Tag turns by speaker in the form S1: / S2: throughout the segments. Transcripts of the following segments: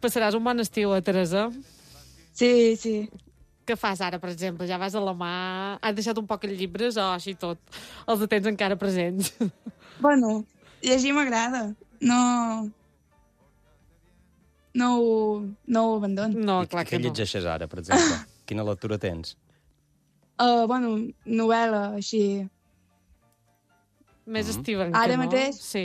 S1: Passaràs un bon estiu, Teresa?
S2: Sí, sí.
S1: Què fas ara, per exemple? Ja vas a la mà... Has deixat un poc els llibres o així tot? Els tens encara presents?
S2: Bueno, llegir m'agrada. No ho abandono.
S1: No,
S3: I
S1: clar
S3: què
S1: que no.
S3: llegeixes ara, per exemple? Quina lectura tens?
S2: Bueno, novel·la, així.
S1: Més Stephen,
S2: Ara
S1: que no?
S2: mateix?
S1: Sí.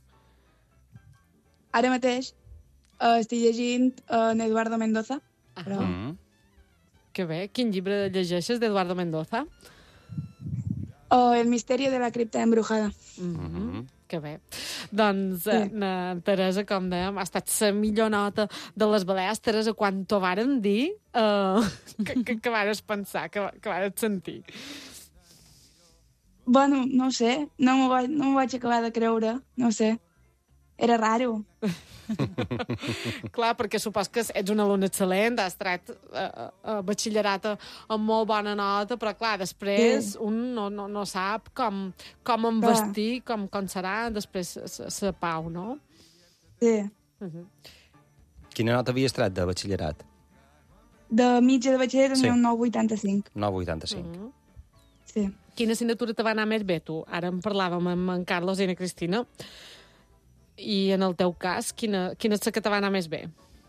S2: Ara mateix estic llegint en Eduardo Mendoza. Però...
S1: Que bé. Quin llibre llegeixes d'Eduardo Mendoza?
S2: El misteri de la cripta embrujada.
S1: Que bé. Doncs, Teresa, com dèiem, ha estat la millor nota de les Balears. Teresa, quan t'ho varen dir, que vares pensar, que vares sentir?
S2: Bueno, no ho sé. No m'ho vaig acabar de creure. No ho sé. Era raro.
S1: Clar, perquè supos que ets un alumne excel·lent, has tret batxillerat amb molt bona nota, però clar, després un no sap com investir, com serà després la pau, no?
S2: Sí.
S3: Quina nota havies tret de batxillerat?
S2: De mitja de batxiller tenia un 9,85.
S3: 9,85.
S2: Sí.
S1: Quina assignatura te va anar més bé, tu? Ara en parlàvem amb en Carlos i en Cristina. I en el teu cas, quina és la que te va anar més bé?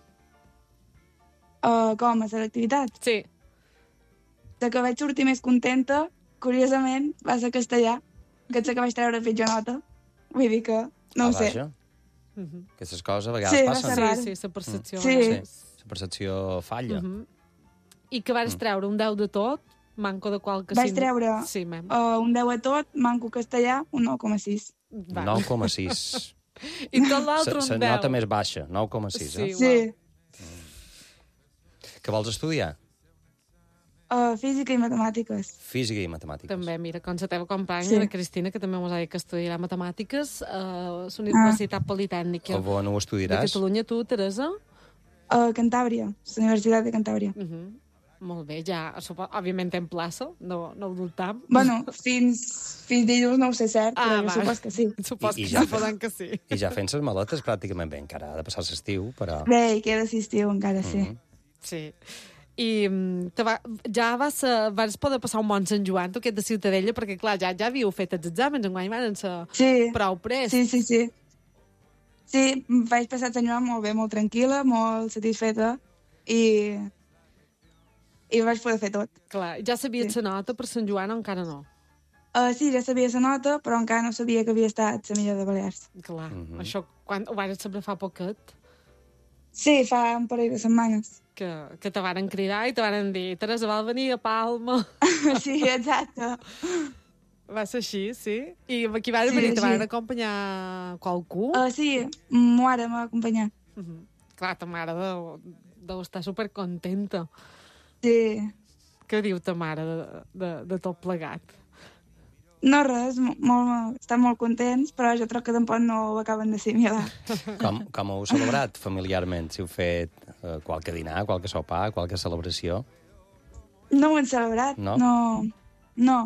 S2: Com, a selectivitat?
S1: Sí.
S2: La que vaig sortir més contenta, curiosament, va ser castellà, que és la que vaig treure pitjor nota. Vull dir que, no ho sé.
S3: Aquestes coses a vegades passen.
S2: Va ser raro.
S1: Sí, la percepció.
S2: Sí.
S3: La percepció falla.
S1: I que vares treure un 10 de tot, manco de qualque...
S2: Vaig treure un 10 a tot, manco castellà, un 9,6.
S3: 9,6.
S1: I tot l'altre un 10.
S3: La nota més baixa, 9,6.
S2: Sí.
S3: Què vols estudiar?
S2: Física i matemàtiques.
S3: Física i matemàtiques.
S1: També, mira, com la teva companya, la Cristina, que també mos ha dit que estudiarà matemàtiques a la Universitat Politècnica
S3: on ho estudiaràs?
S1: de Catalunya. Tu, Teresa?
S2: A Cantàbria, la Universitat de Cantàbria.
S1: Molt bé, ja, òbviament en plaça, no ho dubtam.
S2: Bueno, fins dilluns no ho sé cert, però supos que sí.
S1: Supos que ja poden que sí.
S3: I ja fent les maletes pràcticament bé, encara ha de passar l'estiu, però...
S2: Bé, i queda l'estiu encara, sí.
S1: Sí. I ja vas poder passar un bon Sant Joan, tu, aquest de Ciutadella, perquè, clar, ja havíeu fet els exàmens, enguany van ser prou prest.
S2: Sí. Sí, vaig passar Sant Joan molt bé, molt tranquil·la, molt satisfeta, i vaig poder fer tot.
S1: Clar, ja sabies la nota per Sant Joan o encara no?
S2: Sí, ja sabia la nota, però encara no sabia que havia estat la millor de Balears.
S1: Clar, això quan ho vas saber fa poquet?
S2: Sí, fa un parell de setmanes.
S1: Que te varen cridar i te varen dir Teresa, vol venir a Palma?
S2: Sí, exacte.
S1: Va ser així, sí? I aquí va venir, te van acompanyar qualcú?
S2: Sí, ma mare m'ha acompanyat.
S1: Clar, ta mare deu estar supercontenta.
S2: Sí.
S1: Què diu ta mare de tot plegat?
S2: No, res, estan molt contents, però jo crec que tampoc no ho acaben d'assimilar.
S3: Com ho heu celebrat familiarment? Si heu fet qualque dinar, qualque sopar, qualque celebració?
S2: No ho hem celebrat, no.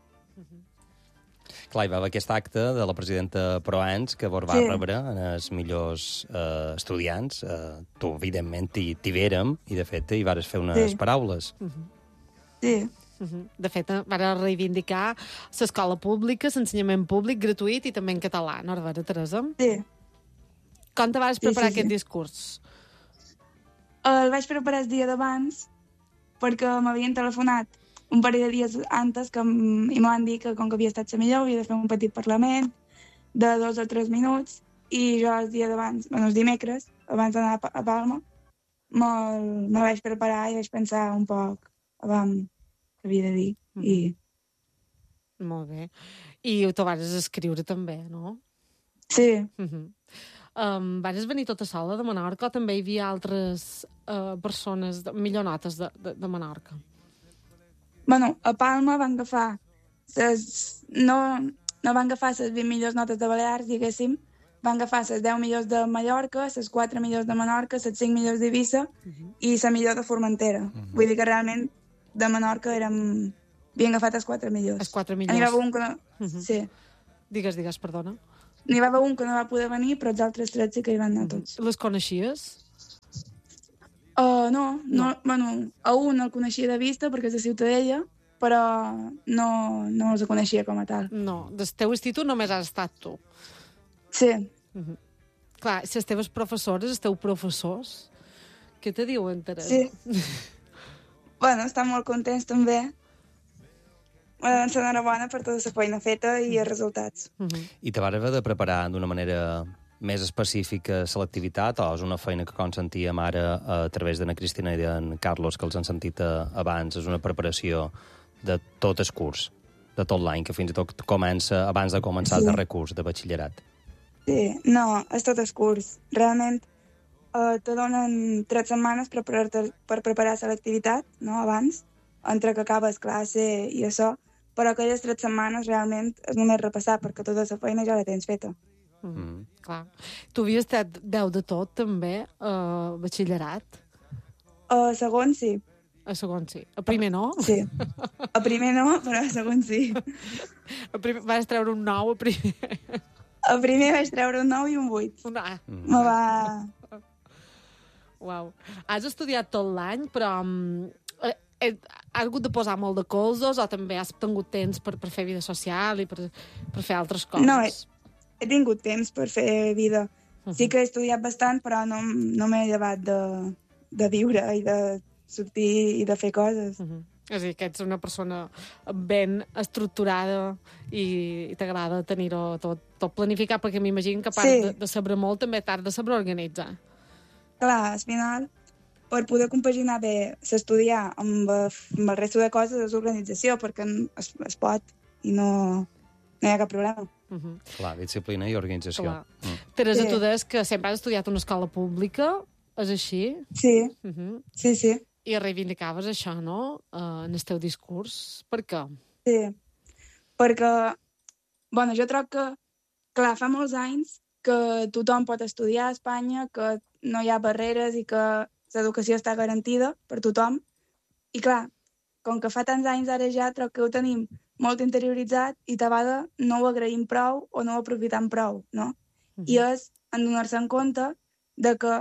S3: Clar, hi va haver aquest acte de la presidenta Proans que vos va rebre en els millors estudiants. Tu, evidentment, t'hi vérem i, de fet, hi vares fer unes paraules.
S2: Sí.
S1: De fet, va reivindicar l'escola pública, l'ensenyament públic, gratuït i també en català, no és vera, Teresa?
S2: Sí.
S1: Com te vas preparar aquest discurs?
S2: El vaig preparar el dia d'abans perquè m'havien telefonat un parell de dies antes i me van dir que, com que havia estat la millor, havia de fer un petit parlament de 2 o 3 minuts i jo el dia d'abans, el dimecres, abans d'anar a Palma, me vaig preparar i vaig pensar un poc abans que havia de dir.
S1: Molt bé. I t'ho vas escriure també, no?
S2: Sí.
S1: Vas venir tota sola de Menorca o també hi havia altres persones, millor notes de Menorca?
S2: Bueno, a Palma van agafar no van agafar les 20 millors notes de Balears, diguéssim, van agafar les 10 millors de Mallorca, les 4 millors de Menorca, les 5 millors d'Eivissa i la millor de Formentera. Vull dir que realment de Menorca havien agafat els 4 millors.
S1: Els 4 millors.
S2: N'hi va haver un que no... Sí.
S1: Digues, perdona.
S2: N'hi va haver un que no va poder venir, però els altres 3 sí que hi van anar tots.
S1: Les coneixies?
S2: Bueno, a un el coneixia de vista perquè és de Ciutadella, però no els coneixia com a tal.
S1: No, del teu institut només has estat tu.
S2: Sí.
S1: Clar, si les teves professores, els teus professors, què te diuen, Teresa?
S2: Sí. Bueno, estan molt contents també. Enhorabona per tota la feina feta i els resultats.
S3: I te vas haver de preparar d'una manera més específica selectivitat, o és una feina que, com sentíem ara a través d'Anna Cristina i d'en Carlos, que els han sentit abans, és una preparació de tot el curs, de tot l'any, que fins i tot comença abans de començar el darrer curs de batxillerat.
S2: Sí, no, és tot el curs. Realment te donen 3 setmanes per preparar selectivitat, no?, abans, entre que acabes classe i això, però aquelles 3 setmanes realment és només repassar, perquè tota la feina ja la tens feta.
S1: Clar. Tu havies estat 10 de tot, també, a batxillerat?
S2: A segon, sí.
S1: A segon, sí. A primer, no?
S2: Sí. A primer no, però a segon, sí.
S1: A primer, vas treure un 9 a primer.
S2: A primer vaig treure un 9 i un 8. Me va...
S1: Uau. Has estudiat tot l'any, però has hagut de posar molt de colzos o també has tingut temps per fer vida social i per fer altres coses?
S2: No, he tingut temps per fer vida. Sí que he estudiat bastant, però no m'he llevat de viure i de sortir i de fer coses.
S1: És a dir, que ets una persona ben estructurada i t'agrada tenir-ho tot planificat, perquè m'imagino que a part de saber molt també t'has de saber organitzar.
S2: Clar, al final, per poder compaginar bé s'estudiar amb el resto de coses és organització, perquè es pot i no hi ha cap problema.
S3: Clar, disciplina i organització.
S1: Teresa, tu deies que sempre has estudiat a una escola pública, és així?
S2: Sí, sí.
S1: I reivindicaves això, no?, en el teu discurs. Per què?
S2: Sí, perquè, bueno, jo trobo que, clar, fa molts anys que tothom pot estudiar a Espanya, que no hi ha barreres i que l'educació està garantida per tothom. I clar, com que fa tants anys ara ja trobo que ho tenim molt interioritzat i a vegades no ho agraïm prou o no ho aprofitem prou, no? I és en donar-se en compte de que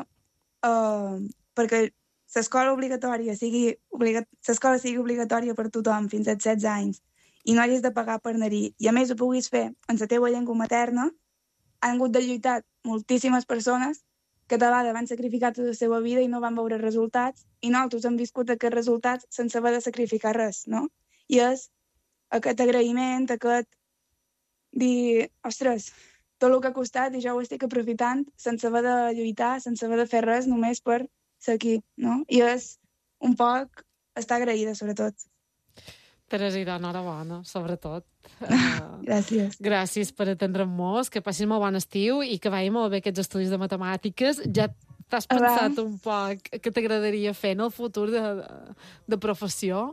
S2: perquè l'escola sigui obligatòria per tothom fins als 16 anys i no hagis de pagar per anar-hi, i a més ho puguis fer en la teva llengua materna, han hagut de lluitar moltíssimes persones que de vegades van sacrificar tota la seva vida i no van veure resultats, i nosaltres hem viscut aquests resultats sense haver de sacrificar res, no? I és aquest agraïment, aquest dir, ostres, tot el que ha costat i jo ho estic aprofitant sense haver de lluitar, sense haver de fer res, només per ser aquí, no? I és un poc estar agraïda, sobretot.
S1: Teresa, enhorabona, sobretot.
S2: Gràcies.
S1: Gràcies per atendre'm-nos, que passis molt bon estiu i que vagi molt bé aquests estudis de matemàtiques. Ja t'has pensat un poc què t'agradaria fer en el futur de professió?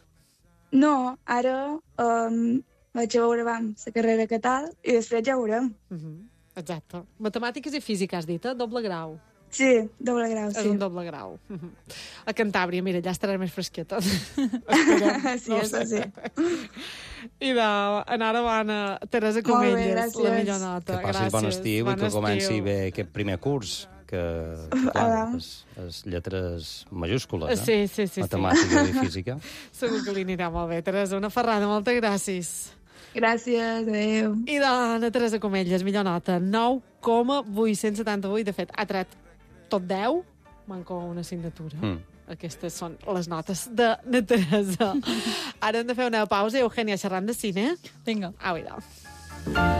S2: No, ara vaig a veure la carrera que tal i després ja ho veurem.
S1: Exacte. Matemàtiques i física, has dit, doble grau.
S2: Sí, doble grau, sí.
S1: És un doble grau. A Cantàbria, mira, ja estarà més fresqueta.
S2: Sí, això sí.
S1: I enhorabona, Teresa Comelles, la millor nota.
S3: Que passis bon estiu i que comenci bé aquest primer curs, que clar, és lletres majúscules,
S1: Sí.
S3: Matemàtica i física.
S1: Segur que li anirà molt bé, Teresa. Una ferrada, moltes gràcies.
S2: Gràcies, adeu.
S1: I dona, Teresa Comelles, millor nota, 9,878. De fet, ha tret tot 10, manco una assignatura. Aquestes són les notes de Teresa. Ara hem de fer una pausa i Eugènia xerrant de cine.
S4: Vinga.
S1: Au, idò.